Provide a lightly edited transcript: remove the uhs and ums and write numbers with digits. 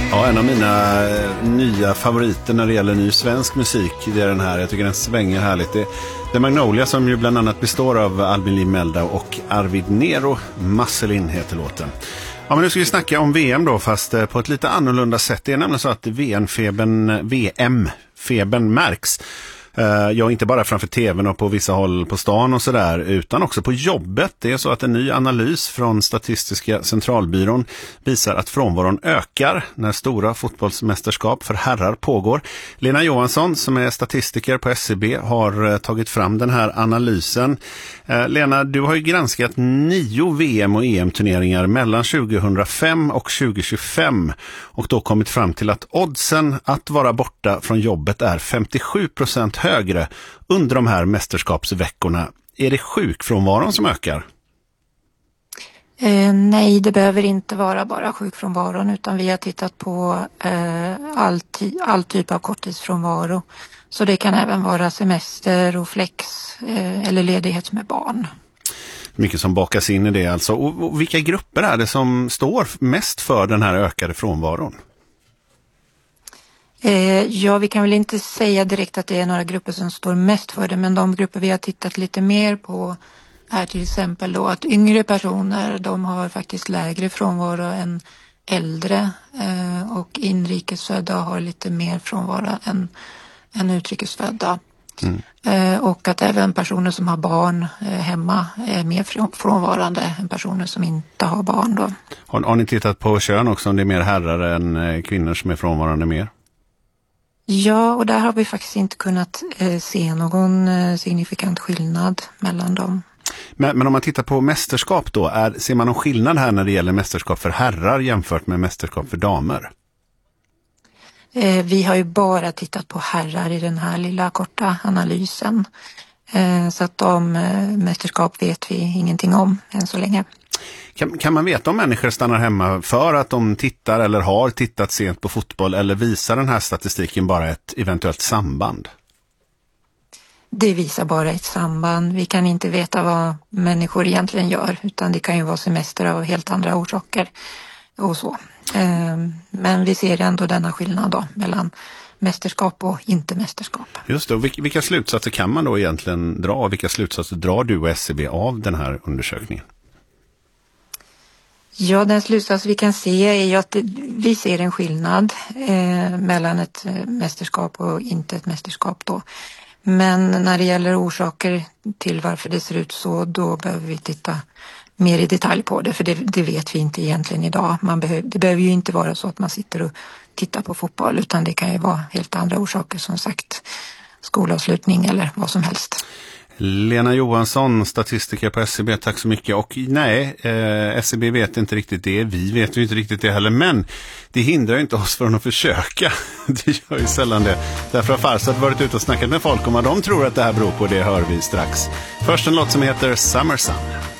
Ja, en av mina nya favoriter när det gäller ny svensk musik, det är den här. Jag tycker den svänger härligt. Det är Magnolia, som ju bland annat består av Albin Lee Meldau och Arvid Nero. Muscle heter låten. Ja, men nu ska vi snacka om VM då, fast på ett lite annorlunda sätt. Det är nämligen så att VM-febern märks. Ja, inte bara framför tvn och på vissa håll på stan och sådär, utan också på jobbet. Det är så att en ny analys från Statistiska centralbyrån visar att frånvaron ökar när stora fotbollsmästerskap för herrar pågår. Lena Johansson, som är statistiker på SCB, har tagit fram den här analysen. Lena, du har ju granskat 9 VM- och EM-turneringar mellan 2005 och 2025 och då kommit fram till att oddsen att vara borta från jobbet är 57% högre under de här mästerskapsveckorna. Är det sjukfrånvaron som ökar? Nej, det behöver inte vara bara sjukfrånvaron, utan vi har tittat på all typ av korttidsfrånvaro. Så det kan även vara semester och flex eller ledighet med barn. Mycket som bakas in i det alltså. Och vilka grupper är det som står mest för den här ökade frånvaron? Ja, vi kan väl inte säga direkt att det är några grupper som står mest för det, men de grupper vi har tittat lite mer på är till exempel då att yngre personer, de har faktiskt lägre frånvaro än äldre, och inrikesfödda har lite mer frånvaro än utrikesfödda. Och att även personer som har barn hemma är mer frånvarande än personer som inte har barn då. Har ni tittat på kön också, om det är mer herrar än kvinnor som är frånvarande mer? Ja, och där har vi faktiskt inte kunnat se någon signifikant skillnad mellan dem. Men om man tittar på mästerskap då, ser man någon skillnad här när det gäller mästerskap för herrar jämfört med mästerskap för damer? Vi har ju bara tittat på herrar i den här lilla korta analysen. Så att de mästerskap vet vi ingenting om än så länge. Kan man veta om människor stannar hemma för att de tittar eller har tittat sent på fotboll, eller visar den här statistiken bara ett eventuellt samband? Det visar bara ett samband. Vi kan inte veta vad människor egentligen gör, utan det kan ju vara semester av helt andra orsaker och så. Men vi ser ändå denna skillnad då mellan mästerskap och inte mästerskap. Just det, och vilka slutsatser kan man då egentligen dra? Vilka slutsatser drar du och SCB av den här undersökningen? Ja, den slutsats vi kan se är ju att vi ser en skillnad mellan ett mästerskap och inte ett mästerskap då. Men när det gäller orsaker till varför det ser ut så, då behöver vi titta mer i detalj på det, för det vet vi inte egentligen idag. Det behöver ju inte vara så att man sitter och tittar på fotboll, utan det kan ju vara helt andra orsaker, som sagt skolavslutning eller vad som helst. Lena Johansson, statistiker på SCB, tack så mycket. Och nej, SCB vet inte riktigt det, vi vet ju inte riktigt det heller, men det hindrar inte oss från att försöka. Det gör ju sällan det. Därför har Farsad varit ute och snackat med folk om vad de tror att det här beror på. Det hör vi strax. Först en låt som heter Summer Sun.